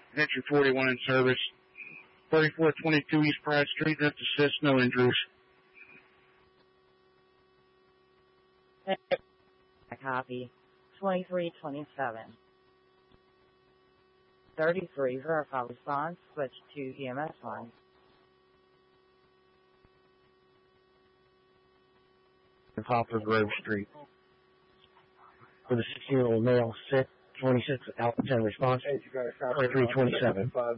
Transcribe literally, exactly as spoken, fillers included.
Entry forty-one in service. thirty-four twenty-two East Pratt Street, that's assist, no injuries. Copy. twenty-three twenty-seven. thirty-three, verify response, switch to E M S line. Poplar Grove Street. For the sixteen-year-old male, sick, twenty-six, Alpha ten response, twenty-three twenty-seven.